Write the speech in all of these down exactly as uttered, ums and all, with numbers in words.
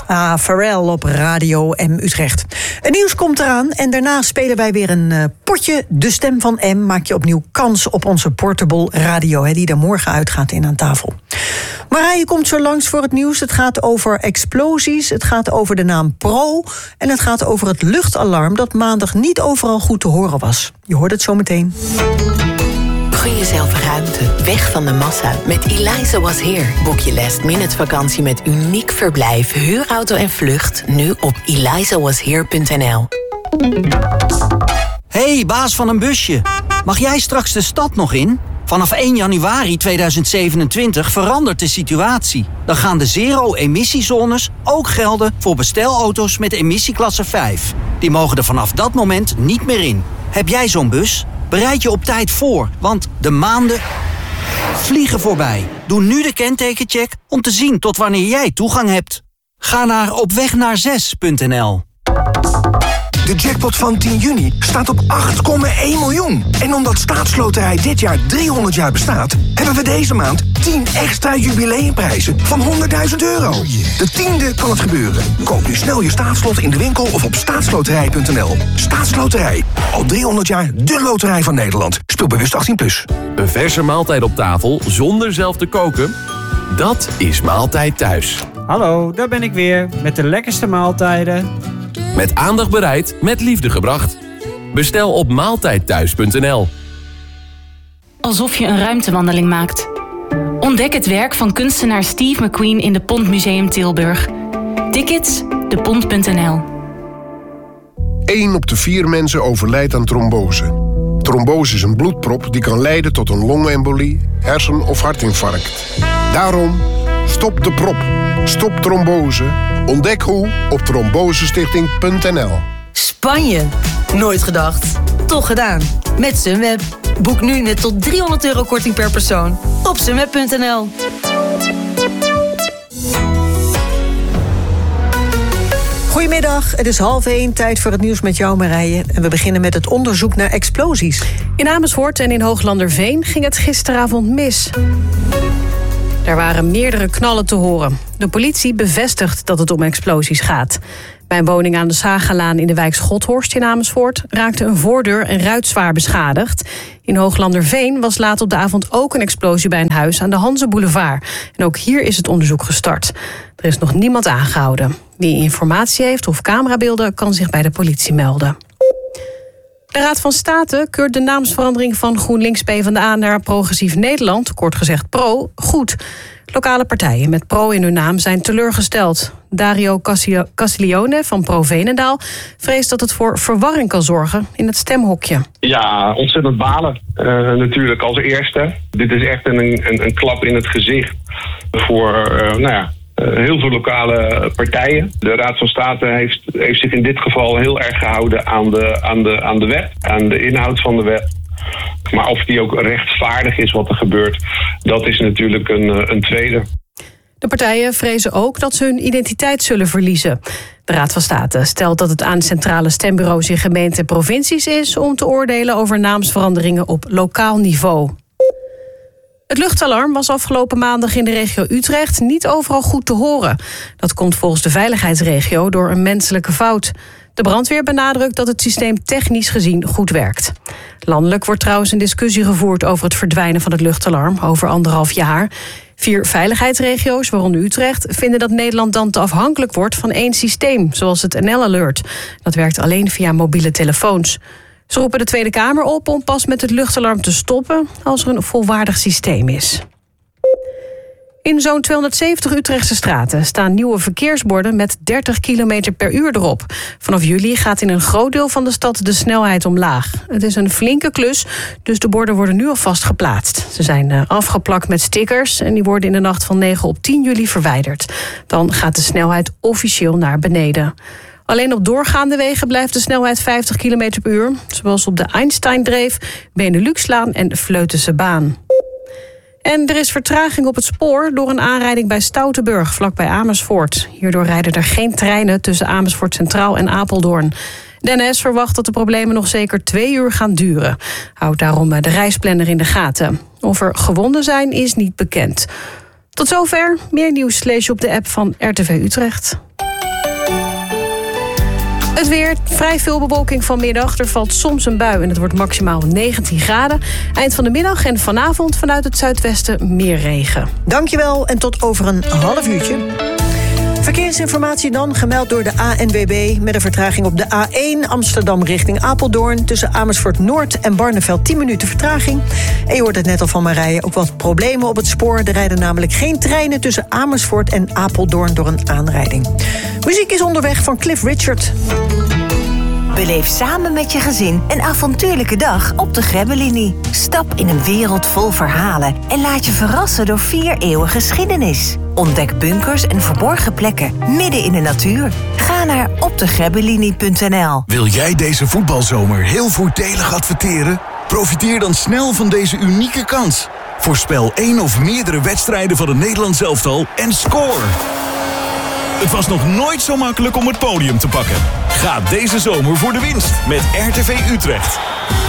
Ah, Pharrell op Radio M Utrecht. Het nieuws komt eraan en daarna spelen wij weer een uh, potje. De stem van M maak je opnieuw kans op onze portable radio, hè, die er morgen uitgaat in aan tafel. Marije komt zo langs voor het nieuws. Het gaat over explosies, het gaat over de naam Pro en het gaat over het luchtalarm dat maandag niet overal goed te horen was. Je hoort het zo meteen. Gun jezelf ruimte, weg van de massa. Met Eliza Was Here boek je last minute vakantie met uniek verblijf, huurauto en vlucht nu op eliza was here punt n l. Hey, baas van een busje. Mag jij straks de stad nog in? Vanaf één januari tweeduizend zevenentwintig verandert de situatie. Dan gaan de zero-emissiezones ook gelden voor bestelauto's met emissieklasse vijf. Die mogen er vanaf dat moment niet meer in. Heb jij zo'n bus? Bereid je op tijd voor, want de maanden vliegen voorbij. Doe nu de kentekencheck om te zien tot wanneer jij toegang hebt. Ga naar opwegnaar6 punt n l. De jackpot van tien juni staat op acht komma één miljoen. En omdat Staatsloterij dit jaar driehonderd jaar bestaat, hebben we deze maand tien extra jubileumprijzen van honderdduizend euro. De tiende kan het gebeuren. Koop nu snel je staatslot in de winkel of op staatsloterij punt n l. Staatsloterij. Al driehonderd jaar de loterij van Nederland. Speel bewust achttien plus. Een verse maaltijd op tafel zonder zelf te koken? Dat is Maaltijd Thuis. Hallo, daar ben ik weer met de lekkerste maaltijden. Met aandacht bereid, met liefde gebracht. Bestel op maaltijd thuis punt n l. Alsof je een ruimtewandeling maakt. Ontdek het werk van kunstenaar Steve McQueen in de Pont Museum Tilburg. Tickets, de pont punt n l. Eén op de vier mensen overlijdt aan trombose. Trombose is een bloedprop die kan leiden tot een longembolie, hersen- of hartinfarct. Daarom, stop de prop. Stop trombose. Ontdek hoe op trombosestichting punt n l. Spanje. Nooit gedacht. Toch gedaan. Met Sunweb. Boek nu met tot driehonderd euro korting per persoon op sunweb punt n l. Goedemiddag, het is half één, tijd voor het nieuws met jou Marije. En we beginnen met het onderzoek naar explosies. In Amersfoort en in Hooglanderveen ging het gisteravond mis. Er waren meerdere knallen te horen. De politie bevestigt dat het om explosies gaat. Bij een woning aan de Sagalaan in de wijk Schothorst in Amersfoort raakte een voordeur en ruit zwaar beschadigd. In Hooglanderveen was laat op de avond ook een explosie bij een huis aan de Hanze Boulevard. En ook hier is het onderzoek gestart. Er is nog niemand aangehouden. Wie informatie heeft of camerabeelden kan zich bij de politie melden. De Raad van State keurt de naamsverandering van GroenLinks PvdA naar Progressief Nederland, kort gezegd Pro, goed. Lokale partijen met Pro in hun naam zijn teleurgesteld. Dario Castiglione van Pro Veenendaal vreest dat het voor verwarring kan zorgen in het stemhokje. Ja, ontzettend balen. Uh, natuurlijk als eerste. Dit is echt een, een, een klap in het gezicht voor uh, nou ja, uh, heel veel lokale partijen. De Raad van State heeft, heeft zich in dit geval heel erg gehouden aan de, aan, de, aan de wet, aan de inhoud van de wet. Maar of die ook rechtvaardig is wat er gebeurt, dat is natuurlijk een, een tweede. De partijen vrezen ook dat ze hun identiteit zullen verliezen. De Raad van State stelt dat het aan centrale stembureaus in gemeenten en provincies is om te oordelen over naamsveranderingen op lokaal niveau. Het luchtalarm was afgelopen maandag in de regio Utrecht niet overal goed te horen. Dat komt volgens de veiligheidsregio door een menselijke fout. De brandweer benadrukt dat het systeem technisch gezien goed werkt. Landelijk wordt trouwens een discussie gevoerd over het verdwijnen van het luchtalarm over anderhalf jaar. Vier veiligheidsregio's, waaronder Utrecht, vinden dat Nederland dan te afhankelijk wordt van één systeem, zoals het N L Alert. Dat werkt alleen via mobiele telefoons. Ze roepen de Tweede Kamer op om pas met het luchtalarm te stoppen als er een volwaardig systeem is. In zo'n tweehonderdzeventig Utrechtse straten staan nieuwe verkeersborden met dertig kilometer per uur erop. Vanaf juli gaat in een groot deel van de stad de snelheid omlaag. Het is een flinke klus, dus de borden worden nu alvast geplaatst. Ze zijn afgeplakt met stickers en die worden in de nacht van negen op tien juli verwijderd. Dan gaat de snelheid officieel naar beneden. Alleen op doorgaande wegen blijft de snelheid vijftig kilometer per uur, zoals op de Einsteindreef, Beneluxlaan en Vleutense baan. En er is vertraging op het spoor door een aanrijding bij Stoutenburg, vlakbij Amersfoort. Hierdoor rijden er geen treinen tussen Amersfoort Centraal en Apeldoorn. De N S verwacht dat de problemen nog zeker twee uur gaan duren. Houd daarom de reisplanner in de gaten. Of er gewonden zijn, is niet bekend. Tot zover. Meer nieuws lees je op de app van R T V Utrecht. Het weer, vrij veel bewolking vanmiddag. Er valt soms een bui en het wordt maximaal negentien graden. Eind van de middag en vanavond vanuit het zuidwesten meer regen. Dankjewel en tot over een half uurtje. Verkeersinformatie dan, gemeld door de A N W B... met een vertraging op de A één Amsterdam richting Apeldoorn... tussen Amersfoort Noord en Barneveld tien minuten vertraging. En je hoort het net al van Marije, ook wat problemen op het spoor. Er rijden namelijk geen treinen tussen Amersfoort en Apeldoorn door een aanrijding. Muziek is onderweg van Cliff Richard. Beleef samen met je gezin een avontuurlijke dag op de Grebbelinie. Stap in een wereld vol verhalen en laat je verrassen door vier eeuwen geschiedenis. Ontdek bunkers en verborgen plekken midden in de natuur. Ga naar op de grebbelinie punt n l. Wil jij deze voetbalzomer heel voordelig adverteren? Profiteer dan snel van deze unieke kans. Voorspel één of meerdere wedstrijden van het Nederlands elftal en score! Het was nog nooit zo makkelijk om het podium te pakken. Ga deze zomer voor de winst met R T V Utrecht.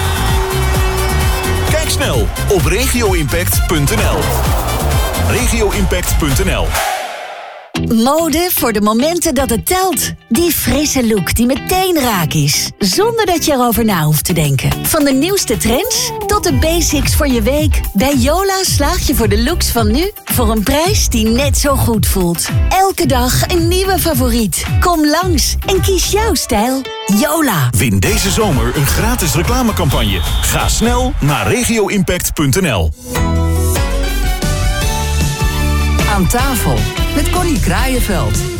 Kijk snel op regio impact punt n l. regio impact punt n l. Mode voor de momenten dat het telt. Die frisse look die meteen raak is. Zonder dat je erover na hoeft te denken. Van de nieuwste trends tot de basics voor je week. Bij Yola slaag je voor de looks van nu voor een prijs die net zo goed voelt. Elke dag een nieuwe favoriet. Kom langs en kies jouw stijl. Yola. Win deze zomer een gratis reclamecampagne. Ga snel naar regio impact punt n l. Aan tafel met Connie Kraaienveld.